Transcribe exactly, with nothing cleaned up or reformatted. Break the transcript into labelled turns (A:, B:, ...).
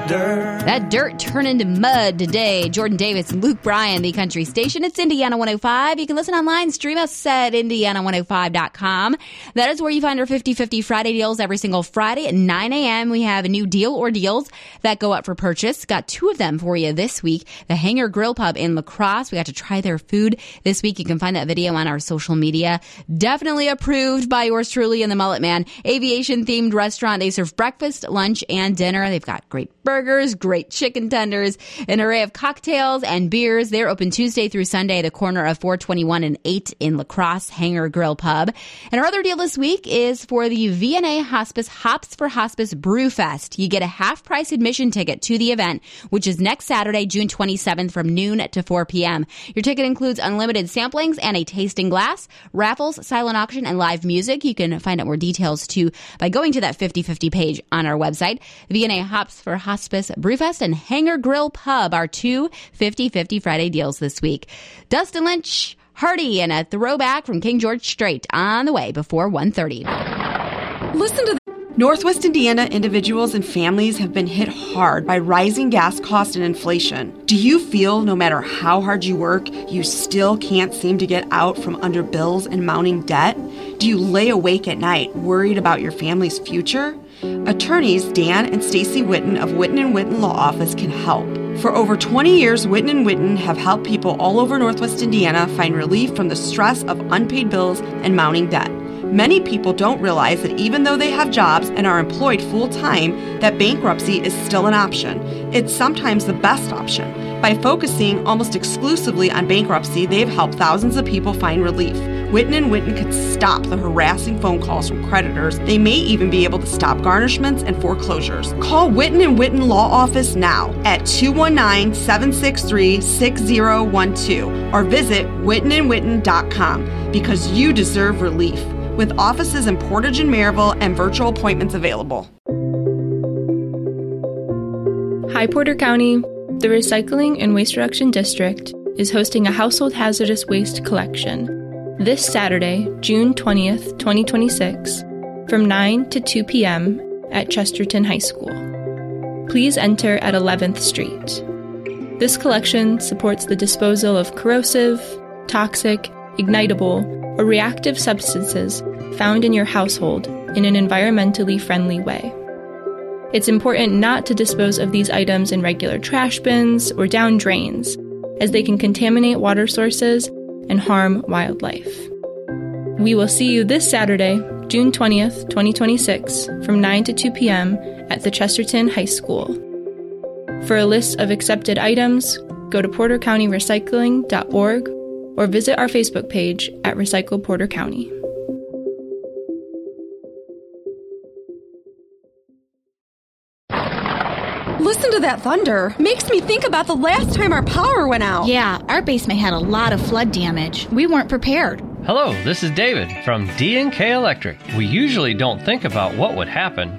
A: dirt.
B: That dirt turned into mud today. Jordan Davis and Luke Bryan, the country station. It's Indiana one oh five. You can listen online, stream us at indiana one oh five dot com. That is where you find our fifty fifty Friday deals every single Friday at nine a.m. We have a new deal or deals that go up for purchase. Got two of them for you this week. The Hangar Grill Pub in La Crosse. We got to try their food this week. You can find that video on our social media. Definitely approved by yours truly and the Mullet Man. Aviation-themed restaurant. They serve breakfast, lunch, and dinner. They've got great burgers, great chicken tenders, an array of cocktails and beers. They're open Tuesday through Sunday, the corner of four twenty-one and eight in La Crosse, Hangar Grill Pub. And our other deal this week is for the V N A Hospice Hops for Hospice Brew Fest. You get a half-price admission ticket to the event, which is next Saturday, June twenty-seventh from noon to four p.m. Your ticket includes unlimited samplings and a tasting glass, raffles, silent auction, and live music. You can find out more details, too, by going to that fifty fifty page on our website. V N A Hops for Hospice Brewfest and Hangar Grill Pub are two fifty fifty Friday deals this week. Dustin Lynch, Hardy, and a throwback from King George Strait on the way before one thirty.
C: Listen to the Northwest Indiana individuals and families have been hit hard by rising gas costs and inflation. Do you feel no matter how hard you work, you still can't seem to get out from under bills and mounting debt? Do you lay awake at night worried about your family's future? Attorneys Dan and Stacy Witten of Witten and Witten Law Office can help. For over twenty years, Witten and Witten have helped people all over Northwest Indiana find relief from the stress of unpaid bills and mounting debt. Many people don't realize that even though they have jobs and are employed full-time, that bankruptcy is still an option. It's sometimes the best option. By focusing almost exclusively on bankruptcy, they've helped thousands of people find relief. Witten and Witten could stop the harassing phone calls from creditors. They may even be able to stop garnishments and foreclosures. Call Witten and Witten Law Office now at two one nine, seven six three, six zero one two or visit witten and witten dot com because you deserve relief. With offices in Portage and Maryville and virtual appointments available.
D: Hi, Porter County. The Recycling and Waste Reduction District is hosting a household hazardous waste collection this Saturday, June twentieth, twenty twenty-six, from nine to two p.m. at Chesterton High School. Please enter at eleventh Street. This collection supports the disposal of corrosive, toxic, ignitable, or reactive substances found in your household in an environmentally friendly way. It's important not to dispose of these items in regular trash bins or down drains, as they can contaminate water sources and harm wildlife. We will see you this Saturday, June twentieth, twenty twenty-six, from nine to two p.m. at the Chesterton High School. For a list of accepted items, go to porter county recycling dot org or visit our Facebook page at Recycle Porter County.
C: Listen to that thunder. Makes me think about the last time our power went out.
E: Yeah, our basement had a lot of flood damage. We weren't prepared.
F: Hello, this is David from D and K Electric. We usually don't think about what would happen